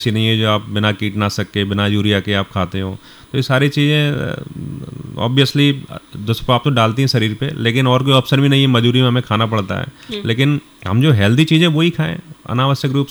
ऐसी नहीं है जो आप बिना कीटनाशक के, बिना यूरिया के आप खाते हो। तो ये सारी चीज़ें ऑब्वियसली दुष्प्रभाव तो डालती हैं शरीर पे, लेकिन और कोई ऑप्शन भी नहीं है, मजबूरी में हमें खाना पड़ता है। लेकिन हम जो हेल्दी चीज़ें वही खाएं, अनावश्यक रूप